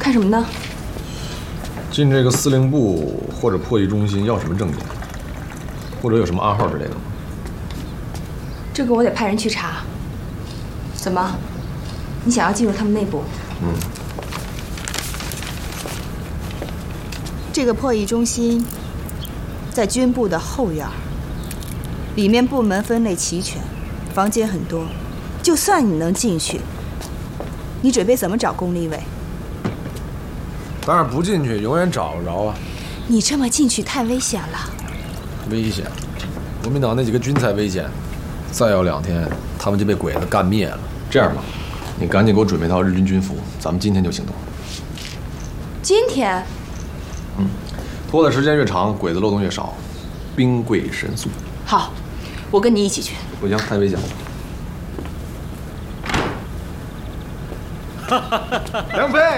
看什么呢？ 进这个司令部或者破译中心要什么证件，或者有什么暗号之类的吗？ 这个我得派人去查。怎么？你想要进入他们内部？这个破译中心在军部的后院，里面部门分类齐全，房间很多。就算你能进去，你准备怎么找龚立伟？ 当然不进去，永远找不着啊！ 你这么进去太危险了。 危险！国民党那几个军才危险，再要2天，他们就被鬼子干灭了。这样吧，你赶紧给我准备套日军军服，咱们今天就行动。 今天？ 拖的时间越长，鬼子漏洞越少，兵贵神速。 好，我跟你一起去。 不行，太危险了。 梁飞，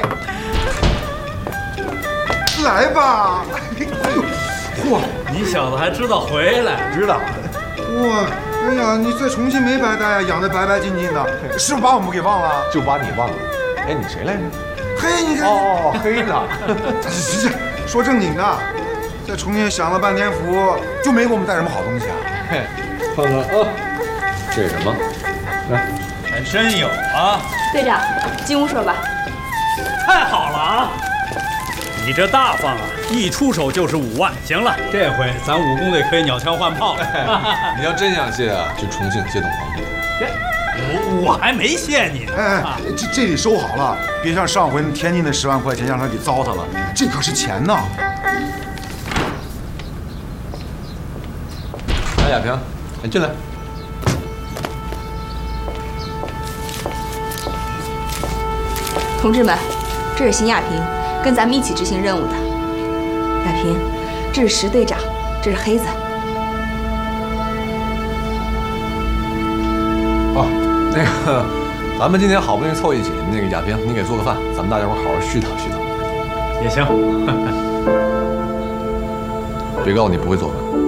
来吧！哎呦，嚯！ 你小子还知道回来？ 知道。哇，哎呀，你在重庆没白待呀，养得白白净净的，是不是把我们给忘了？ 就把你忘了。哎，你谁来着？ 嘿，你看。 哦，黑子。 说正经的，在重庆享了半天福，就没给我们带什么好东西啊？ 嘿，看看啊，这是什么？来， 还真有啊！ 队长，进屋说吧。 太好了啊！你这大方啊，一出手就是5万。行了，这回咱武工队可以鸟枪换炮了。 你要真想谢啊，去重庆接栋房子。 我还没谢你呢。 哎，这里收好了，别像上回天津的10万块钱让他给糟蹋了，这可是钱呢。 来，亚萍，你进来。 同志们，这是邢亚萍，跟咱们一起执行任务的。亚萍，这是石队长，这是黑子。 那个，咱们今天好不容易凑一起，那个亚萍，你给做个饭，咱们大家伙好好絮叨絮叨。 也行。 别告诉你不会做饭。